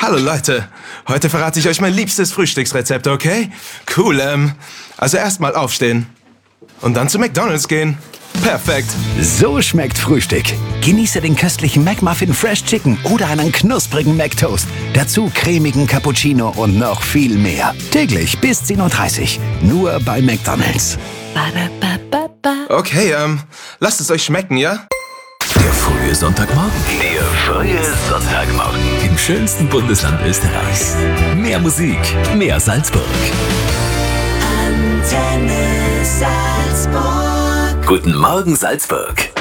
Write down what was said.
Hallo Leute, heute verrate ich euch mein liebstes Frühstücksrezept, okay? Cool, also erstmal aufstehen und dann zu McDonald's gehen. Perfekt. So schmeckt Frühstück. Genieße den köstlichen McMuffin Fresh Chicken oder einen knusprigen McToast. Dazu cremigen Cappuccino und noch viel mehr. Täglich bis 10:30 Uhr. Nur bei McDonald's. Okay, lasst es euch schmecken, ja? Der frühe Sonntagmorgen. Im schönsten Bundesland Österreichs. Mehr Musik, mehr Salzburg. Antenne Salzburg. Guten Morgen, Salzburg.